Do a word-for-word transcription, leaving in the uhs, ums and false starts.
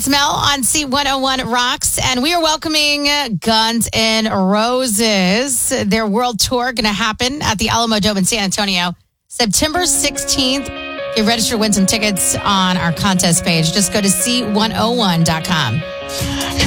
Mel on C one oh one Rocks, and we are welcoming Guns N' Roses. Their world tour going to happen at the Alamo Dome in San Antonio, September sixteenth. Get registered to win some tickets on our contest page. Just go to C one oh one dot com.